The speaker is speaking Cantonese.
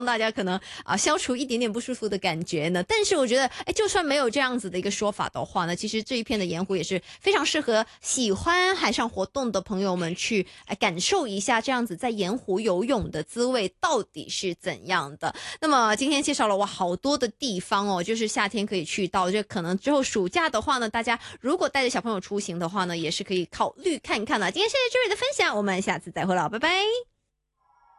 大家可能消除一点点不舒服的感觉呢。但是我觉得，就算没有这样子的一个说法的话呢，其实这一片的盐湖也是非常适合喜欢海上活动的朋友们去感受一下这样子在盐湖游泳的滋味到底是怎样的。那么今天介绍了我好多的地方哦，就是夏天可以去到，就可能之后暑假的话呢，大家如果带着小朋友出行的话呢，也是可以考虑看看了。今天谢谢 Jerry 的分享，我们下次再会了，拜拜。